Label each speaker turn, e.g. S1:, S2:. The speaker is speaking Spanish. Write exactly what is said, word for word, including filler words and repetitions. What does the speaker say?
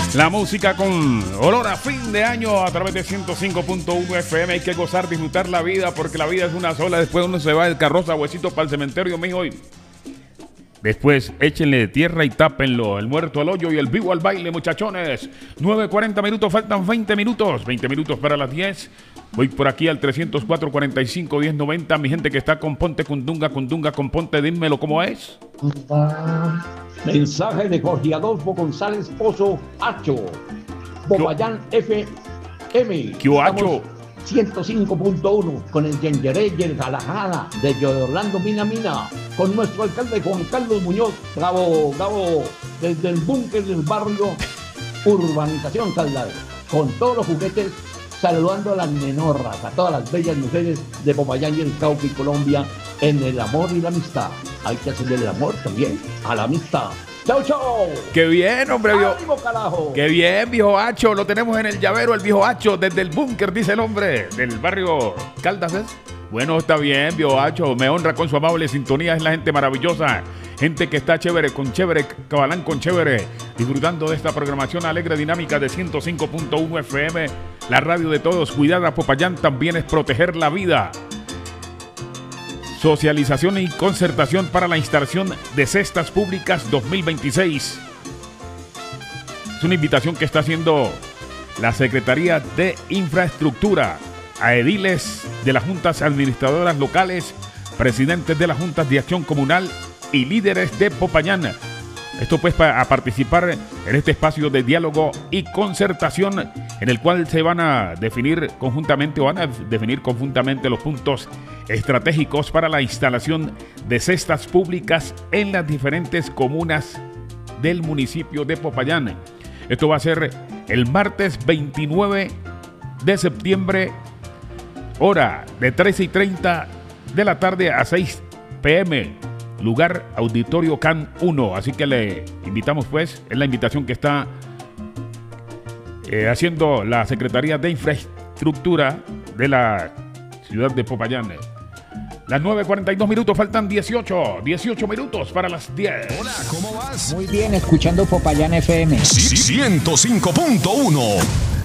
S1: La música con olor a fin de año a través de ciento cinco punto uno F M. Hay que gozar, disfrutar la vida, porque la vida es una sola. Después uno se va del carroza huesito para el cementerio, mijo. Y después échenle tierra y tápenlo. El muerto al hoyo y el vivo al baile, muchachones. nueve cuarenta minutos, faltan veinte minutos. veinte minutos para las diez. Voy por aquí al trescientos cuatro, cuarenta y cinco, diez noventa. Mi gente que está con Ponte Cundunga, Cundunga con Ponte, dímelo cómo es.
S2: Mensaje de Jorge Adolfo González Pozo, Hacho, Popayán F M.
S1: ¿Qué Hacho?
S2: ciento cinco punto uno con el Yengeré y el Jalajala de Orlando Mina Mina, con nuestro alcalde Juan Carlos Muñoz, Gabo, Gabo, desde el búnker del barrio Urbanización Caldal, con todos los juguetes, saludando a las menorras, a todas las bellas mujeres de Popayán y el Cauca y Colombia, en el amor y la amistad. Hay que hacerle el amor también a la amistad. ¡Chau, chau!
S1: ¡Qué bien, hombre! Viejo.
S2: ¡Ánimo, carajo!
S1: ¡Qué bien, viejo Hacho! Lo tenemos en el llavero, el viejo Hacho, desde el búnker, dice el hombre, del barrio Caldas, ¿es? Bueno, está bien, viejo Hacho. Me honra con su amable sintonía. Es la gente maravillosa. Gente que está chévere, con chévere, cabalán con chévere, disfrutando de esta programación alegre, dinámica de ciento cinco punto uno F M. La radio de todos. Cuidar a Popayán también es proteger la vida. Socialización y concertación para la instalación de cestas públicas dos mil veintiséis. Es una invitación que está haciendo la Secretaría de Infraestructura a ediles de las juntas administradoras locales, presidentes de las juntas de acción comunal y líderes de Popayán. Esto pues para participar en este espacio de diálogo y concertación, en el cual se van a definir conjuntamente o van a definir conjuntamente los puntos estratégicos para la instalación de cestas públicas en las diferentes comunas del municipio de Popayán. Esto va a ser el martes veintinueve de septiembre, hora de trece y treinta de la tarde a seis p m Lugar Auditorio Can uno. Así que le invitamos pues, es la invitación que está eh, haciendo la Secretaría de Infraestructura de la ciudad de Popayán. Las nueve cuarenta y dos minutos, faltan dieciocho, dieciocho minutos para las diez.
S3: Hola, ¿cómo vas?
S4: Muy bien, escuchando Popayán F M.
S3: ciento cinco punto uno.